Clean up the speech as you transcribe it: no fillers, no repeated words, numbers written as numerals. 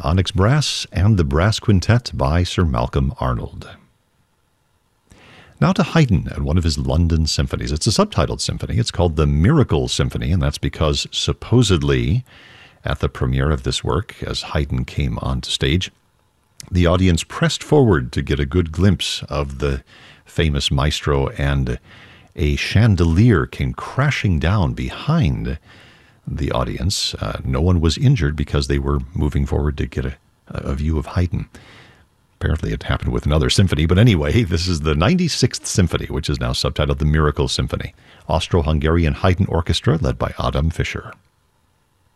Onyx Brass and the Brass Quintet by Sir Malcolm Arnold. Now to Haydn and one of his London symphonies. It's a subtitled symphony. It's called the Miracle Symphony, and that's because supposedly at the premiere of this work, as Haydn came onto stage, the audience pressed forward to get a good glimpse of the famous maestro, and a chandelier came crashing down behind the audience. No one was injured because they were moving forward to get a view of Haydn. Apparently it happened with another symphony, but anyway, this is the 96th Symphony, which is now subtitled the Miracle Symphony. Austro-Hungarian Haydn Orchestra led by Adam Fischer.